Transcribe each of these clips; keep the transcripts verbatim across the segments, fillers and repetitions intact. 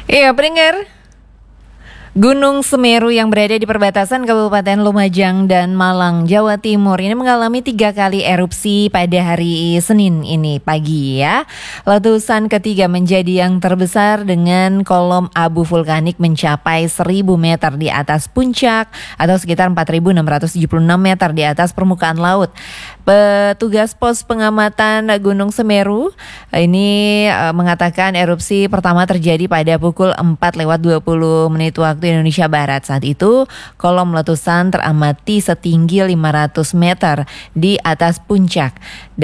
Iya, pendengar. Gunung Semeru yang berada di perbatasan Kabupaten Lumajang dan Malang, Jawa Timur ini mengalami tiga kali erupsi pada hari Senin ini pagi ya. Letusan ketiga menjadi yang terbesar dengan kolom abu vulkanik mencapai seribu meter di atas puncak atau sekitar empat ribu enam ratus tujuh puluh enam meter di atas permukaan laut. Petugas pos pengamatan Gunung Semeru ini uh, mengatakan erupsi pertama terjadi pada pukul empat lewat dua puluh menit waktu Indonesia Barat. Saat itu kolom letusan teramati setinggi lima ratus meter di atas puncak,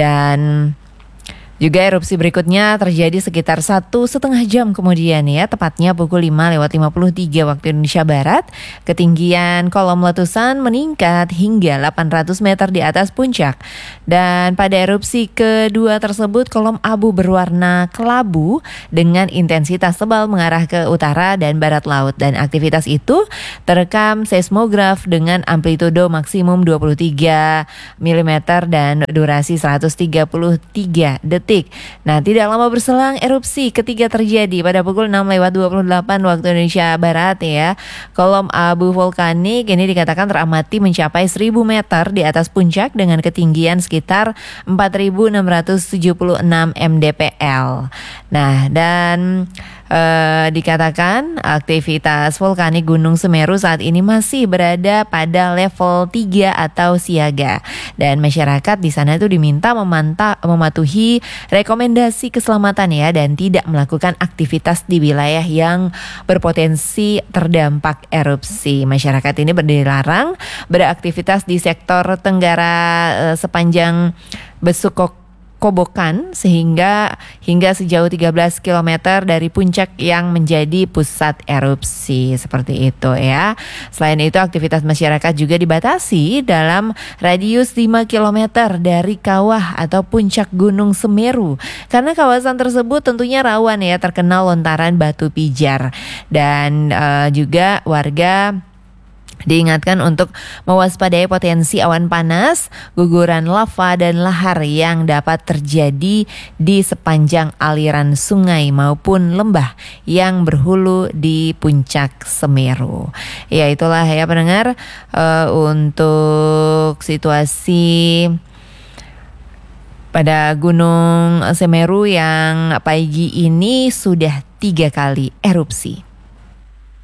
dan juga erupsi berikutnya terjadi sekitar satu setengah jam kemudian ya, tepatnya pukul lima lewat lima puluh tiga waktu Indonesia Barat. Ketinggian kolom letusan meningkat hingga delapan ratus meter di atas puncak. Dan pada erupsi kedua tersebut kolom abu berwarna kelabu dengan intensitas tebal mengarah ke utara dan barat laut. Dan aktivitas itu terekam seismograf dengan amplitudo maksimum dua puluh tiga milimeter dan durasi seratus tiga puluh tiga detik. Nah, tidak lama berselang erupsi ketiga terjadi pada pukul enam lewat dua puluh delapan waktu Indonesia Barat ya. Kolom abu vulkanik ini dikatakan teramati mencapai seribu meter di atas puncak dengan ketinggian sekitar empat ribu enam ratus tujuh puluh enam mdpl. Nah, dan Uh, dikatakan aktivitas vulkanik Gunung Semeru saat ini masih berada pada level tiga atau siaga, dan masyarakat di sana itu diminta memanta, mematuhi rekomendasi keselamatan ya, dan tidak melakukan aktivitas di wilayah yang berpotensi terdampak erupsi. Masyarakat ini dilarang beraktivitas di sektor tenggara uh, sepanjang Besukok Kobokan sehingga hingga sejauh tiga belas kilometer dari puncak yang menjadi pusat erupsi, seperti itu ya. Selain itu aktivitas masyarakat juga dibatasi dalam radius lima kilometer dari kawah atau puncak Gunung Semeru, karena kawasan tersebut tentunya rawan ya terkena lontaran batu pijar. Dan uh, juga warga diingatkan untuk mewaspadai potensi awan panas, guguran lava dan lahar yang dapat terjadi di sepanjang aliran sungai maupun lembah yang berhulu di puncak Semeru. Ya, itulah ya pendengar uh, untuk situasi pada Gunung Semeru yang pagi ini sudah tiga kali erupsi.